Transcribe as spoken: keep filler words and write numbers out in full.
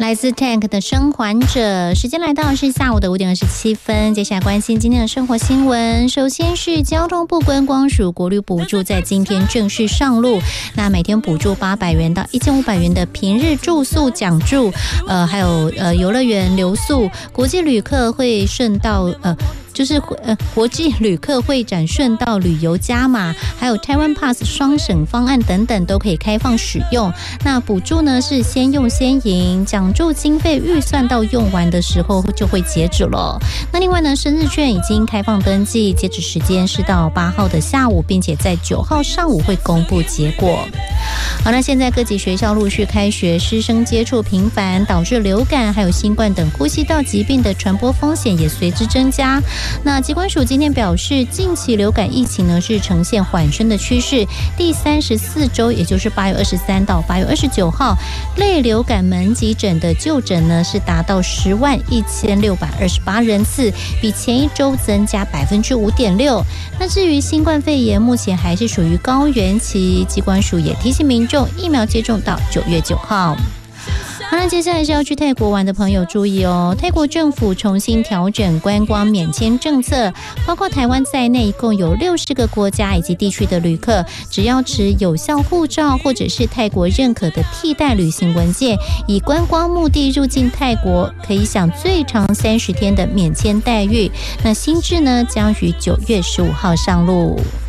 来自 Tank 的生还者，时间来到是下午的五点二十七分。接下来关心今天的生活新闻。首先是交通部观光署国旅补助在今天正式上路，那每天补助八百元到一千五百元的平日住宿奖助，呃，还有呃游乐园留宿，国际旅客会顺道呃。就是呃国际旅客会展顺道旅游加码，还有台湾 Pass 双省方案等等都可以开放使用。那补助呢是先用先赢，奖助经费预算到用完的时候就会截止了。那另外呢，生日券已经开放登记，截止时间是到八号的下午，并且在九号上午会公布结果。好，那现在各级学校陆续开学，师生接触频繁，导致流感还有新冠等呼吸道疾病的传播风险也随之增加。那疾管署今天表示，近期流感疫情呢是呈现缓升的趋势，第三十四周，也就是八月二十三到八月二十九号，类流感门急诊的就诊呢是达到十万一千六百二十八人次，比前一周增加百分之五点六。那至于新冠肺炎，目前还是属于高原期，疾管署也提醒民众疫苗接种到九月九号。好，那接下来是要去泰国玩的朋友注意哦，泰国政府重新调整观光免签政策，包括台湾在内，一共有六十个国家以及地区的旅客，只要持有效护照或者是泰国认可的替代旅行文件，以观光目的入境泰国，可以享最长三十天的免签待遇。那新制呢，将于九月十五号上路。